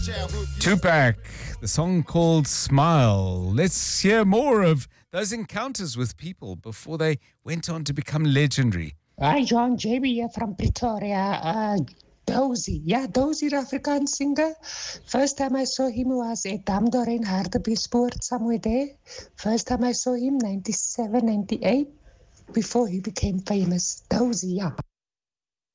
Tupac, the song called Smile. Let's hear more of those encounters with people before they went on to become legendary. Hi, John. JB here from Pretoria. Dozy. Yeah, Dozy, the Afrikaans singer. First time I saw him was at Damdor in Hartbeespoort, somewhere there. First time I saw him, 97, 98, before he became famous. Dozy, yeah.